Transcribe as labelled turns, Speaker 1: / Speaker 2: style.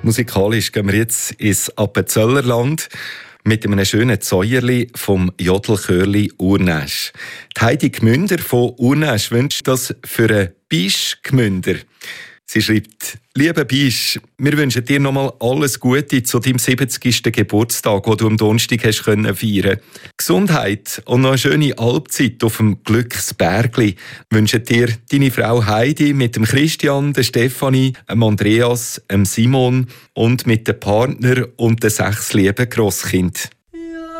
Speaker 1: Musikalisch gehen wir jetzt ins Appenzellnerland mit einem schönen Zäuerli vom Jodelchörli Urnäsch. Die Heidi Gmünder von Urnäsch wünscht das für einen Bisch Gmünder. Sie schreibt: Lieber Bisch, wir wünschen dir nochmal alles Gute zu deinem 70. Geburtstag, den du am Donnerstag hast feiern können. Gesundheit und noch eine schöne Alpzeit auf dem Glücksbergli wünschen dir deine Frau Heidi mit dem Christian, der Stefanie, dem Andreas, dem Simon und mit dem Partner und den 6 lieben Grosskind.